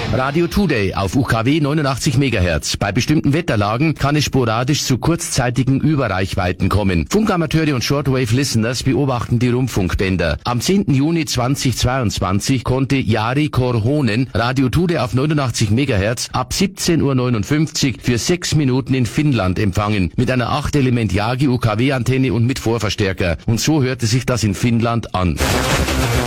Radio Today auf UKW 89 MHz. Bei bestimmten Wetterlagen kann es sporadisch zu kurzzeitigen Überreichweiten kommen. Funkamateure und Shortwave-Listeners beobachten die Rundfunkbänder. Am 10. Juni 2022 konnte Jari Korhonen Radio Today auf 89 MHz ab 17:59 Uhr für 6 Minuten in Finnland empfangen. Mit einer 8-Element Yagi UKW-Antenne und mit Vorverstärker. Und so hörte sich das in Finnland an.